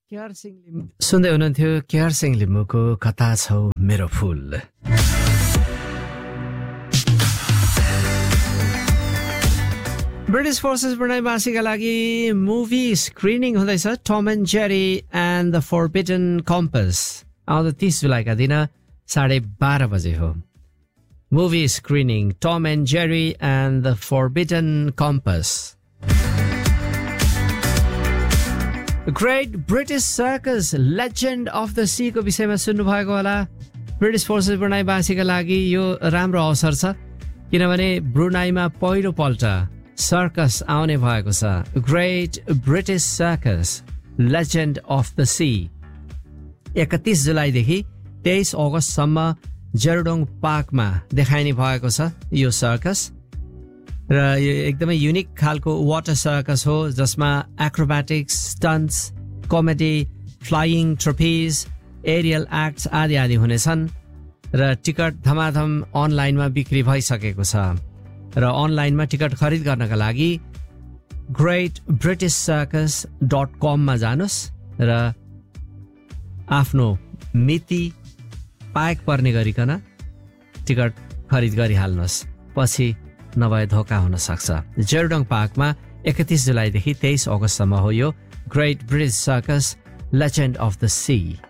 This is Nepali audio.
केआर सिंह सुन्दै हुनुहुन्थ्यो केआर सिंह लिम्बूको कथा छौ मेरो फूल। ब्रिटिश फोर्सेस प्रणयवासीका लागि मुभी स्क्रिनिङ हुँदैछ Tom and Jerry and the forbidden campus. आउँदो 30 जुलाईका दिन 12:30 बजे हो movie screening Tom and Jerry and the forbidden campus. Great British circus legend of the C को विषयमा सुन्नुभएको होला। ब्रिटिश फोर्सेस ब्रुनाईवासीका लागि यो राम्रो अवसर छ किनभने ब्रुनाईमा पहिलोपल्ट सर्कस आउने भएको छ। Great British circus legend of the C 31 जुलाईदेखि 23 अगस्तसम्म जेरोडोङ पार्कमा देखाइने भएको छ यो सर्कस। र यो एकदमै युनिक खालको वाटर सर्कस हो जसमा एक्रोब्याटिक्स, स्टन्ट्स, comedy, flying trophies, Ariel acts आदि आदि हुनेछन्। र टिकट धमाधम अनलाइनमा बिक्री भइसकेको छ। र अनलाइनमा टिकट खरिद गर्नका लागि greatbritishcircus.com मा जानुस् र आफ्नो मिति पाएक पर्ने गरिकन टिकट खरिद गरिहाल्नुहोस्, पछि नभए धोका हुन सक्छ। जेरोडोङ पार्कमा 31 जुलाईदेखि 23 अगस्तसम्म हो यो great British circus legend of the C.